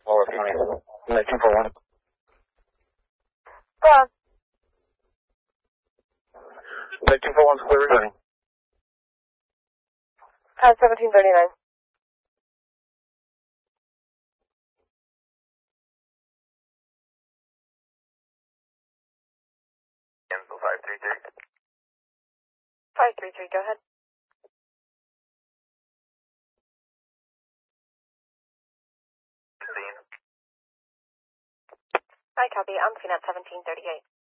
Lower County. 1941. Go on. 1941's clear returning. 1739. Info 533. 533, go ahead. Scene. Hi, copy. I'm looking at 1738.